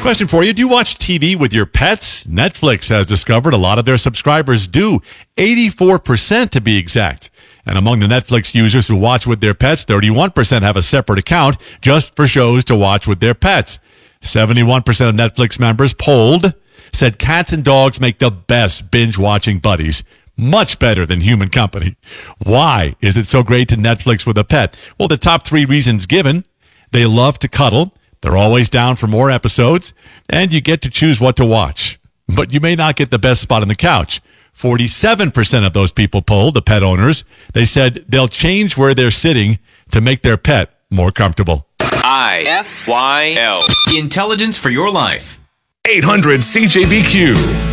Question for you. Do you watch TV with your pets? Netflix has discovered a lot of their subscribers do. 84% to be exact. And among the Netflix users who watch with their pets, 31% have a separate account just for shows to watch with their pets. 71% of Netflix members polled said cats and dogs make the best binge-watching buddies. Much better than human company. Why is it so great to Netflix with a pet? Well, the top 3 reasons given. They love to cuddle. They're always down for more episodes. And you get to choose what to watch. But you may not get the best spot on the couch. 47% of those people polled, the pet owners, they said they'll change where they're sitting to make their pet more comfortable. IFYL. Intelligence for your life. 800 CJBQ.